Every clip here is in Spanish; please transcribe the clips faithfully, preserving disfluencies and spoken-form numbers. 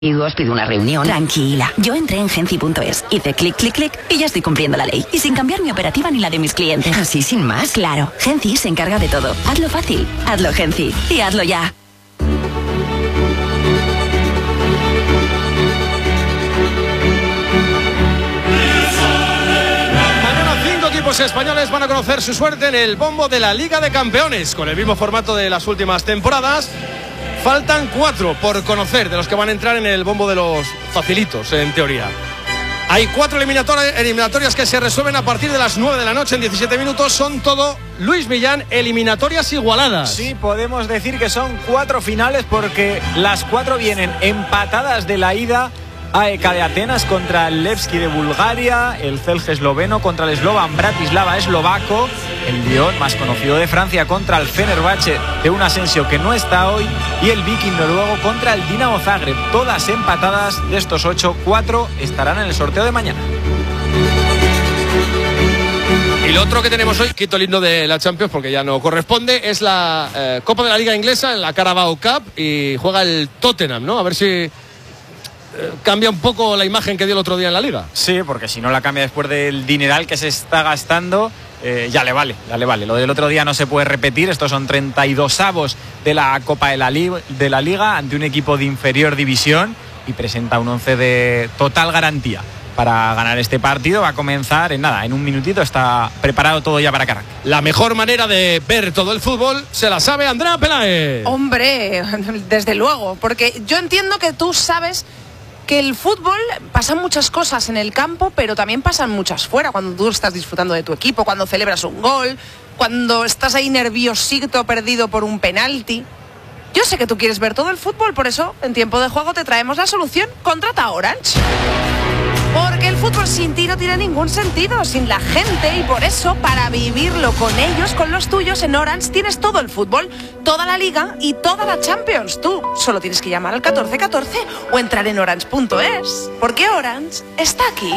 Os pido una reunión. Tranquila, yo entré en Genci punto es, hice clic, clic, clic y ya estoy cumpliendo la ley. Y sin cambiar mi operativa ni la de mis clientes. Así sin más. Claro, Genci se encarga de todo. Hazlo fácil, hazlo Genci y hazlo ya. Mañana cinco equipos españoles van a conocer su suerte en el bombo de la Liga de Campeones, con el mismo formato de las últimas temporadas. Faltan cuatro por conocer de los que van a entrar en el bombo de los facilitos, en teoría. Hay cuatro eliminatorias que se resuelven a partir de las nueve de la noche en diecisiete minutos. Son todo, Luis Millán, eliminatorias igualadas. Sí, podemos decir que son cuatro finales porque las cuatro vienen empatadas de la ida. A E K de Atenas contra el Levski de Bulgaria, el Celje esloveno contra el Slovan Bratislava eslovaco, el Lyon, más conocido de Francia, contra el Fenerbahce de un Asensio que no está hoy, y el Viking noruego contra el Dinamo Zagreb. Todas empatadas. De estos ocho, cuatro estarán en el sorteo de mañana. Y lo otro que tenemos hoy, quito el himno de la Champions porque ya no corresponde, es la eh, Copa de la Liga Inglesa, la Carabao Cup, y juega el Tottenham, ¿no? A ver si cambia un poco la imagen que dio el otro día en la Liga. Sí, porque si no la cambia después del dineral que se está gastando, eh, ya le vale, ya le vale. Lo del otro día no se puede repetir. Estos son treinta y dos avos de la Copa de la, de la Liga ante un equipo de inferior división, y presenta un once de total garantía para ganar este partido. Va a comenzar en nada, en un minutito. Está preparado todo ya para que arranque. La mejor manera de ver todo el fútbol se la sabe Andrea Peláez. Hombre, desde luego, porque yo entiendo que tú sabes que el fútbol pasan muchas cosas en el campo, pero también pasan muchas fuera, cuando tú estás disfrutando de tu equipo, cuando celebras un gol, cuando estás ahí nerviosito perdido por un penalti. Yo sé que tú quieres ver todo el fútbol, por eso en tiempo de juego te traemos la solución. Contrata a Orange. Porque el fútbol sin ti no tiene ningún sentido, sin la gente, y por eso, para vivirlo con ellos, con los tuyos, en Orange tienes todo el fútbol, toda la Liga y toda la Champions. Tú solo tienes que llamar al catorce catorce o entrar en orange punto es, porque Orange está aquí.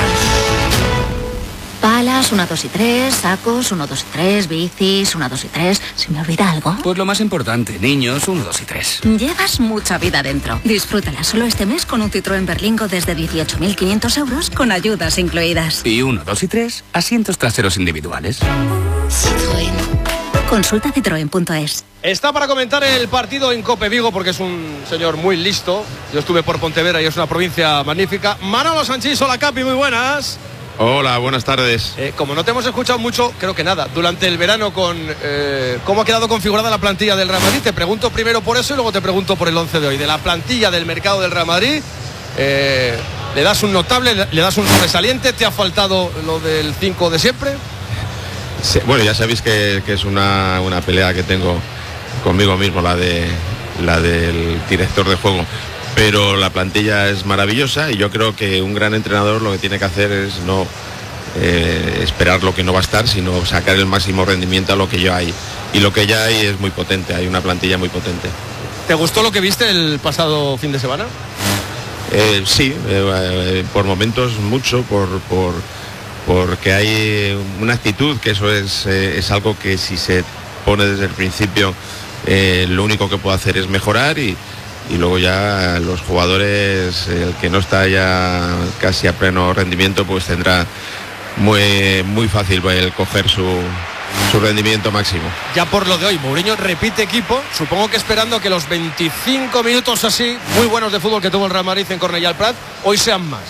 Palas, una, dos y tres, sacos, uno, dos y tres, bicis, una, dos y tres. ¿Se me olvida algo? Pues lo más importante, niños, uno, dos y tres. Llevas mucha vida dentro. Disfrútala solo este mes con un Citroën Berlingo desde dieciocho mil quinientos euros con ayudas incluidas. Y uno, dos y tres, asientos traseros individuales. Citroën. Consulta citroen punto es. Está para comentar el partido en Cope Vigo porque es un señor muy listo. Yo estuve por Pontevedra y es una provincia magnífica. Manolo Sanchís, hola Capi, muy buenas. Hola, buenas tardes. Eh, como no te hemos escuchado mucho, creo que nada, durante el verano con eh, cómo ha quedado configurada la plantilla del Real Madrid, te pregunto primero por eso y luego te pregunto por el once de hoy. De la plantilla del mercado del Real Madrid, eh, ¿le das un notable, le das un sobresaliente? ¿Te ha faltado lo del cinco de siempre? Sí, bueno, ya sabéis que, que es una, una pelea que tengo conmigo mismo, la, de, la del director de juego. Pero la plantilla es maravillosa y yo creo que un gran entrenador lo que tiene que hacer es no eh, esperar lo que no va a estar, sino sacar el máximo rendimiento a lo que ya hay. Y lo que ya hay es muy potente, hay una plantilla muy potente. ¿Te gustó lo que viste el pasado fin de semana? Eh, sí, eh, por momentos mucho, por, por, porque hay una actitud, que eso es, eh, es algo que si se pone desde el principio, eh, lo único que puede hacer es mejorar y Y luego ya los jugadores, el que no está ya casi a pleno rendimiento, pues tendrá muy, muy fácil el coger su, su rendimiento máximo. Ya por lo de hoy, Mourinho repite equipo, supongo que esperando que los veinticinco minutos así, muy buenos de fútbol que tuvo el Real Madrid en Cornellà al Prat, hoy sean más.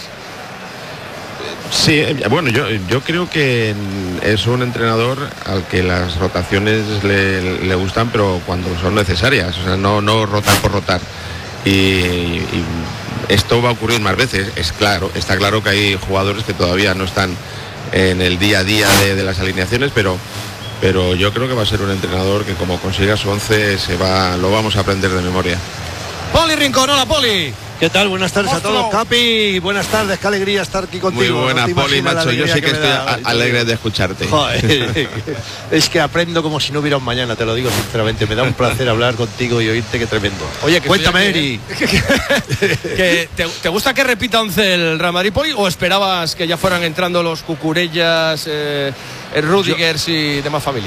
Sí, bueno, yo, yo creo que es un entrenador al que las rotaciones le, le gustan, pero cuando son necesarias, o sea, no, no rotar por rotar. Y, y esto va a ocurrir más veces, es claro, está claro que hay jugadores que todavía no están en el día a día de, de las alineaciones, pero, pero yo creo que va a ser un entrenador que como consiga su once se va, lo vamos a aprender de memoria. Poli Rincón, hola Poli. ¿Qué tal? Buenas tardes Monstruo. a todos, Capi. Buenas tardes, qué alegría estar aquí contigo. Muy buena, no Poli, macho. Yo sé que, que estoy da, alegre de escucharte. Joder, es que aprendo como si no hubiera un mañana, te lo digo sinceramente. Me da un placer hablar contigo y oírte, qué tremendo. Oye, que cuéntame, Eri. ¿Que te, ¿Te gusta que repita once el Real Madrid, Poli, o esperabas que ya fueran entrando los Cucurellas, eh, Rudigers y demás familia?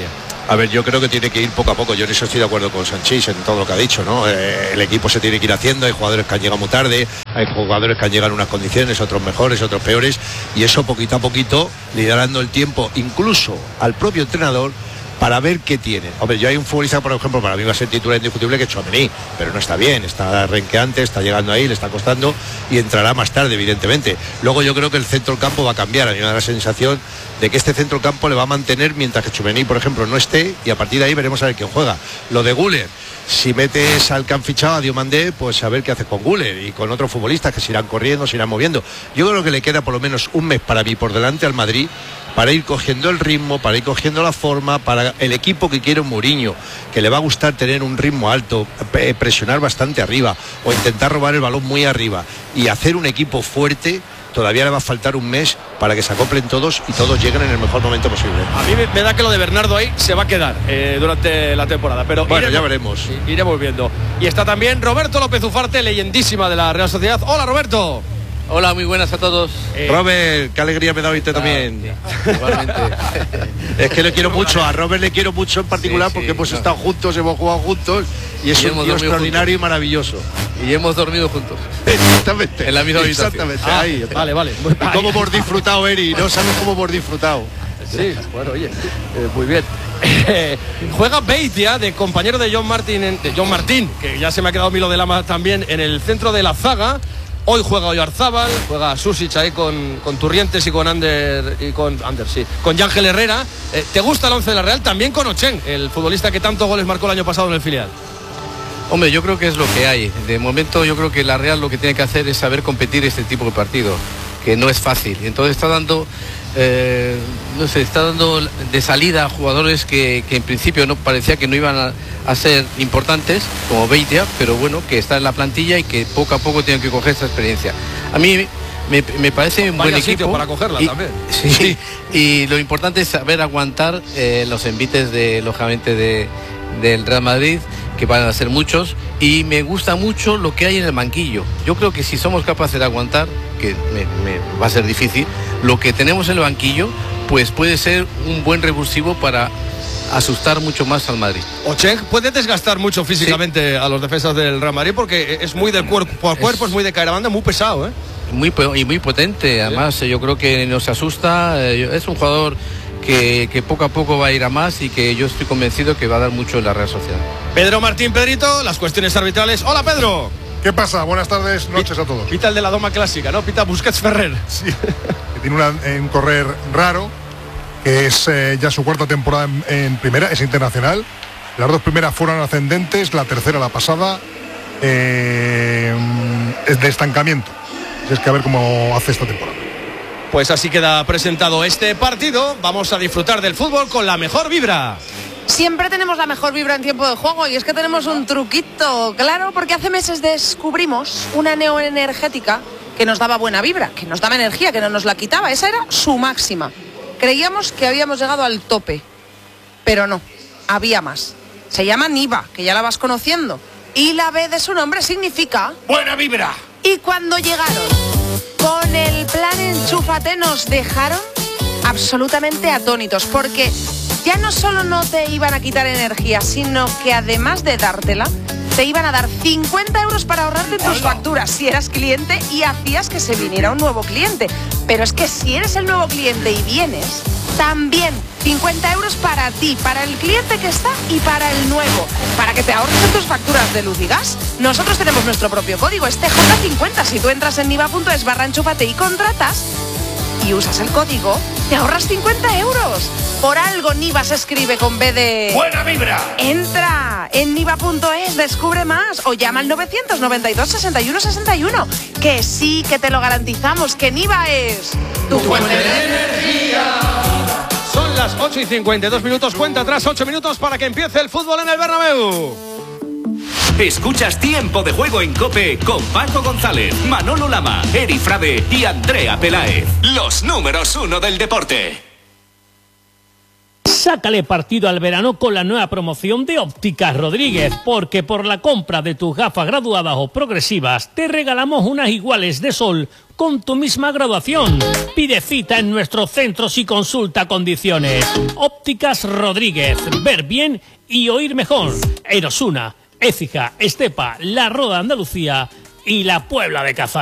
A ver, yo creo que tiene que ir poco a poco. Yo en eso estoy de acuerdo con Sanchís en todo lo que ha dicho, ¿no? Eh, el equipo se tiene que ir haciendo, hay jugadores que han llegado muy tarde, hay jugadores que han llegado en unas condiciones, otros mejores, otros peores, y eso poquito a poquito le irá dando el tiempo, incluso al propio entrenador, para ver qué tiene. Hombre, yo hay un futbolista, por ejemplo, para mí va a ser titular indiscutible, que es Tchouaméni, pero no está bien, está renqueante, está llegando ahí, le está costando y entrará más tarde, evidentemente. Luego yo creo que el centro del campo va a cambiar. A mí me da la sensación de que este centro del campo le va a mantener mientras que Tchouaméni, por ejemplo, no esté, y a partir de ahí veremos a ver quién juega. Lo de Güler, si metes al que han fichado a Diomandé, pues a ver qué hace con Güler y con otros futbolistas que se irán corriendo, se irán moviendo. Yo creo que le queda por lo menos un mes para mí por delante al Madrid, para ir cogiendo el ritmo, para ir cogiendo la forma, para el equipo que quiere un Mourinho, que le va a gustar tener un ritmo alto, presionar bastante arriba o intentar robar el balón muy arriba y hacer un equipo fuerte. Todavía le va a faltar un mes para que se acoplen todos y todos lleguen en el mejor momento posible. A mí me da que lo de Bernardo ahí se va a quedar eh, durante la temporada, pero bueno, iremos, ya veremos. Iremos viendo. Y está también Roberto López Ufarte, leyendísima de la Real Sociedad. Hola, Roberto. Hola, muy buenas a todos. Eh, Robert, qué alegría me da oírte ah, también. Sí, igualmente. Es que le quiero mucho, a Robert le quiero mucho en particular, sí, sí, porque hemos no. estado juntos, hemos jugado juntos y es y un tío extraordinario juntos. Y maravilloso. Y hemos dormido juntos. Exactamente. En la misma habitación. Exactamente. Ah, ahí. Vale, vale. Y cómo hemos disfrutado, Eri. No sabes cómo hemos disfrutado. Sí, bueno, oye, eh, muy bien. Juega Beitia, de compañero de John Martín, en, de John Martín, que ya se me ha quedado Milo de Lama también, en el centro de la zaga. Hoy juega Oyarzábal, juega Susic ahí con, con Turrientes y con Ander y con Ander, sí, con Yángel Herrera. Eh, ¿Te gusta el once de la Real? También con Ocheng, el futbolista que tantos goles marcó el año pasado en el filial. Hombre, yo creo que es lo que hay. De momento yo creo que la Real lo que tiene que hacer es saber competir este tipo de partido, que no es fácil. Entonces está dando, eh, no sé, está dando de salida a jugadores que, que en principio no parecía que no iban a, a ser importantes, como Beitia, pero bueno, que está en la plantilla y que poco a poco tienen que coger esa experiencia. A mí me, me parece un buen equipo para cogerla y, también. Sí, sí, y lo importante es saber aguantar eh, los envites de, lógicamente, de, del Real Madrid, que van a ser muchos, y me gusta mucho lo que hay en el banquillo. Yo creo que si somos capaces de aguantar, que me, me va a ser difícil, lo que tenemos en el banquillo, pues puede ser un buen revulsivo para asustar mucho más al Madrid. Ocheng puede desgastar mucho físicamente sí. a los defensas del Real Madrid, porque es muy de cuerpo a cuerpo, es, es muy de caer a banda, muy pesado, ¿eh? Muy, y muy potente, además yo creo que nos asusta, es un jugador Que, que poco a poco va a ir a más y que yo estoy convencido que va a dar mucho en la Real Sociedad. Pedro Martín, Pedrito, las cuestiones arbitrales. Hola, Pedro. ¿Qué pasa? Buenas tardes, noches a todos. Pita el de la doma clásica, ¿no? Pita Busquets Ferrer. Sí, que tiene una, un correr raro, que es eh, ya su cuarta temporada en, en primera, es internacional. Las dos primeras fueron ascendentes, la tercera, la pasada, eh, es de estancamiento. Es que a ver cómo hace esta temporada. Pues así queda presentado este partido. Vamos a disfrutar del fútbol con la mejor vibra. Siempre tenemos la mejor vibra en tiempo de juego y es que tenemos un truquito, claro, porque hace meses descubrimos una neoenergética que nos daba buena vibra, que nos daba energía, que no nos la quitaba. Esa era su máxima. Creíamos que habíamos llegado al tope, pero no, había más. Se llama Niva, que ya la vas conociendo, y la B de su nombre significa buena vibra. Y cuando llegaron con el plan Enchúfate nos dejaron absolutamente atónitos, porque ya no solo no te iban a quitar energía, sino que además de dártela, te iban a dar cincuenta euros para ahorrarte tus facturas si eras cliente y hacías que se viniera un nuevo cliente. Pero es que si eres el nuevo cliente y vienes, también cincuenta euros para ti, para el cliente que está y para el nuevo, para que te ahorres en tus facturas de luz y gas. Nosotros tenemos nuestro propio código, es T J cincuenta. Si tú entras en niva punto es barra enchúfate y contratas y usas el código, te ahorras cincuenta euros. Por algo Niva se escribe con B de buena vibra. Entra en niva punto es, descubre más o llama al novecientos noventa y dos sesenta y uno sesenta y uno. Que sí, que te lo garantizamos, que Niva es tu fuente de energía. Son las ocho y cincuenta y dos minutos, cuenta atrás, ocho minutos para que empiece el fútbol en el Bernabéu. Escuchas Tiempo de Juego en COPE con Paco González, Manolo Lama, Eri Frade y Andrea Peláez. Los números uno del deporte. Sácale partido al verano con la nueva promoción de Ópticas Rodríguez, porque por la compra de tus gafas graduadas o progresivas te regalamos unas iguales de sol con tu misma graduación. Pide cita en nuestros centros y consulta condiciones. Ópticas Rodríguez, ver bien y oír mejor. En Osuna, Écija, Estepa, La Roda de Andalucía y la Puebla de Cazalla.